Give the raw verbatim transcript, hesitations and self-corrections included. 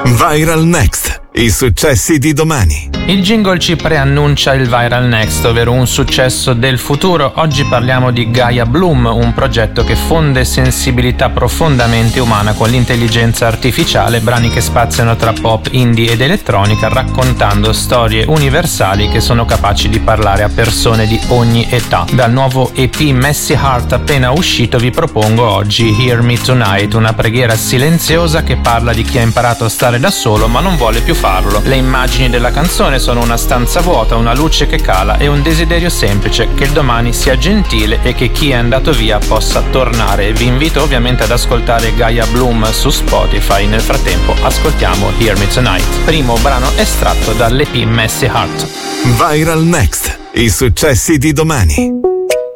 Viral Next, i successi di domani. Il jingle ci preannuncia il Viral Next, ovvero un successo del futuro. Oggi parliamo di Gaia Bloom, un progetto che fonde sensibilità profondamente umana con l'intelligenza artificiale, brani che spaziano tra pop, indie ed elettronica, raccontando storie universali che sono capaci di parlare a persone di ogni età. Dal nuovo E P Messy Heart appena uscito vi propongo oggi Hear Me Tonight, una preghiera silenziosa che parla di chi ha imparato a stare da solo ma non vuole più farlo. Le immagini della canzone sono una stanza vuota, una luce che cala e un desiderio semplice: che il domani sia gentile e che chi è andato via possa tornare. Vi invito ovviamente ad ascoltare Gaia Bloom su Spotify. Nel frattempo ascoltiamo Hear Me Tonight, primo brano estratto dall'E P Messy Heart. Viral Next, i successi di domani.